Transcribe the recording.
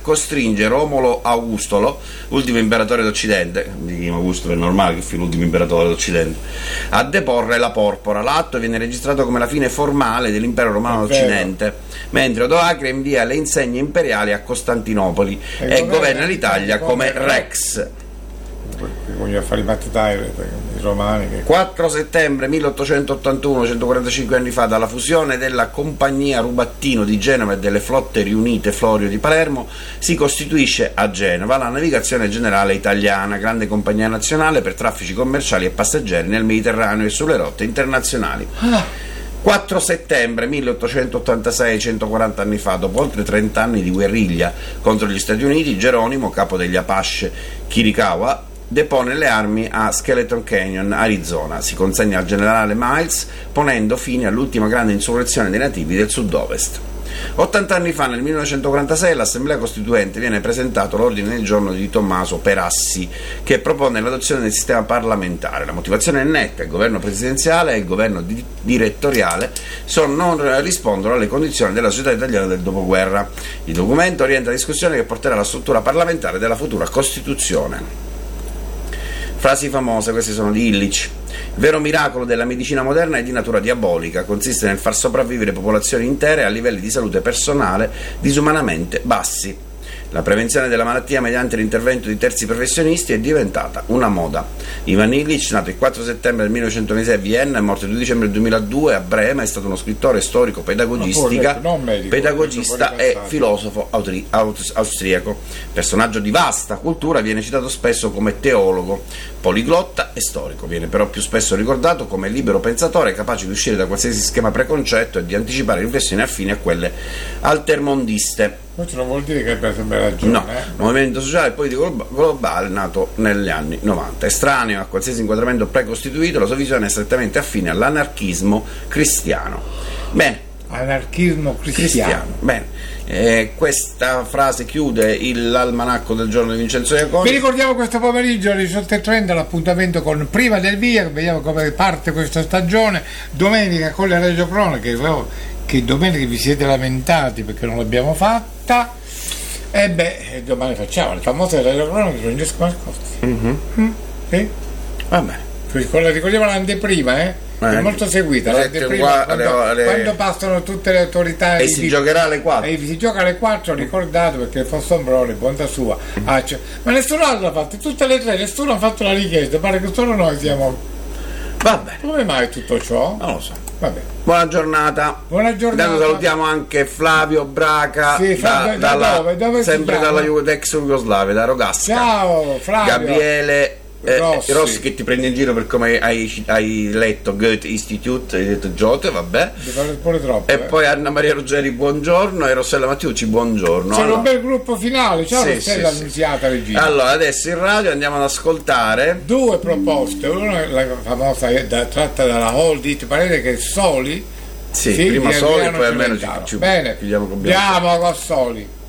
costringe Romolo Augustolo, ultimo imperatore d'Occidente, di Augusto è normale che fu l'ultimo imperatore d'Occidente, a deporre la porpora. L'atto viene registrato come la fine formale dell'impero romano d'Occidente, mentre Odoacre invia le insegne imperiali a Costantinopoli e governa l'Italia come Rex. Voglio fare i battitari i romani 4 settembre 1881, 145 anni fa, dalla fusione della Compagnia Rubattino di Genova e delle flotte riunite Florio di Palermo, si costituisce a Genova la Navigazione Generale Italiana, grande compagnia nazionale per traffici commerciali e passeggeri nel Mediterraneo e sulle rotte internazionali. 4 settembre 1886, 140 anni fa, dopo oltre 30 anni di guerriglia contro gli Stati Uniti, Geronimo, capo degli Apache Chiricahua, depone le armi a Skeleton Canyon, Arizona. Si consegna al generale Miles, ponendo fine all'ultima grande insurrezione dei nativi del sud-ovest. 80 anni fa, nel 1946, all'Assemblea Costituente viene presentato l'ordine del giorno di Tommaso Perassi, che propone l'adozione del sistema parlamentare. La motivazione è netta: il governo presidenziale e il governo direttoriale non rispondono alle condizioni della società italiana del dopoguerra. Il documento orienta la discussione che porterà alla struttura parlamentare della futura Costituzione. Frasi famose, queste sono di Illich. Il vero miracolo della medicina moderna è di natura diabolica, consiste nel far sopravvivere popolazioni intere a livelli di salute personale disumanamente bassi. La prevenzione della malattia mediante l'intervento di terzi professionisti è diventata una moda. Ivan Illich, nato il 4 settembre del 1926 a Vienna e morto il 2 dicembre del 2002 a Brema, è stato uno scrittore, storico, pedagogista e filosofo austriaco. Personaggio di vasta cultura, viene citato spesso come teologo, poliglotta e storico. Viene però più spesso ricordato come libero pensatore, capace di uscire da qualsiasi schema preconcetto e di anticipare riflessioni affini a quelle altermondiste. Questo non vuol dire che abbia sempre ragione. No, movimento sociale e politico globale nato negli anni 90. Estraneo a qualsiasi inquadramento precostituito, la sua visione è strettamente affine all'anarchismo cristiano. Bene. Anarchismo cristiano. Bene. Questa frase chiude l'almanacco del giorno di Vincenzo Iaconi. Vi ricordiamo questo pomeriggio alle 18:30 l'appuntamento con Prima del Via, vediamo come parte questa stagione. Domenica con le radiocronache, che domenica vi siete lamentati perché non l'abbiamo fatta, e domani facciamo le famose radiocronache di Francesco Marcotti. Sì? Vabbè, ricordiamo l'anteprima, è molto seguita l'anteprima, quando passano tutte le autorità e si giocherà alle 4 si gioca alle 4, ricordate, perché Fossombrone, bontà sua, ma nessuno altro l'ha fatto, tutte le tre nessuno ha fatto la richiesta, pare che solo noi siamo. Vabbè, come mai tutto ciò? Non lo so. Vabbè. Buona giornata. Intanto salutiamo anche Flavio Braca, dove sempre dalla ex Jugoslavia, da Rogasca. Ciao Flavio. Gabriele Rossi, che ti prende in giro per come hai letto Goethe Institute, hai detto Goethe, vabbè. Troppo, e poi Anna Maria Ruggeri, buongiorno, e Rossella Mattiucci, buongiorno. C'è un bel gruppo finale. Ciao Rossella, annunziata regina. Allora adesso in radio andiamo ad ascoltare due proposte, una la famosa tratta dalla Hold It Parere, che è Soli, prima Soli, poi almeno ci bene, chiudiamo con andiamo con Soli.